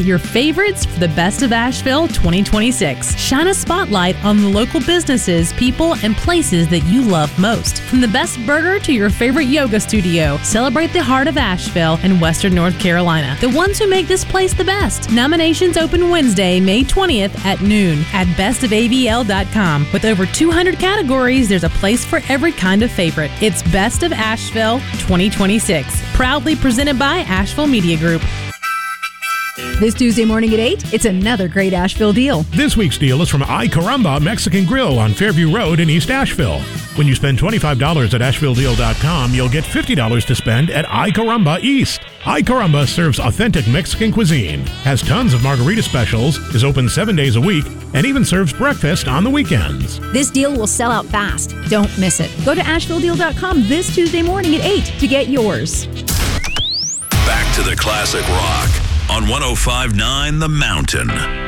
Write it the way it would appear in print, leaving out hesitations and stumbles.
your favorites for the Best of Asheville 2026. Shine a spotlight on the local businesses, people, and places that you love most. From the best burger to your favorite yoga studio, celebrate the heart of Asheville and Western North Carolina, the ones who make this place the best. Nominations open Wednesday, May 20th at noon at bestofavl.com. With over 200 categories, there's a place for every kind of favorite. It's Best of Asheville 2026. Proudly presented by Asheville Media Group. This Tuesday morning at 8, it's another great Asheville deal. This week's deal is from Ay Caramba Mexican Grill on Fairview Road in East Asheville. When you spend $25 at AshevilleDeal.com, you'll get $50 to spend at Ay Caramba East. Ay Caramba serves authentic Mexican cuisine, has tons of margarita specials, is open 7 days a week, and even serves breakfast on the weekends. This deal will sell out fast. Don't miss it. Go to AshevilleDeal.com this Tuesday morning at 8 to get yours. Back to the classic rock on 105.9 The Mountain.